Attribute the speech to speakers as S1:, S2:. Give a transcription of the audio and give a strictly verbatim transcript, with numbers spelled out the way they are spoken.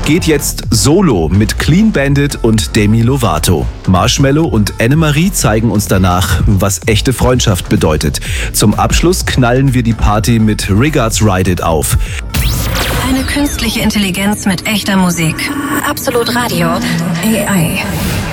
S1: geht jetzt solo mit Clean Bandit und Demi Lovato. Marshmello und Annemarie zeigen uns danach, was echte Freundschaft bedeutet. Zum Abschluss knallen wir die Party mit Regards Ride It auf.
S2: Eine künstliche Intelligenz mit echter Musik. Absolut Radio. A I.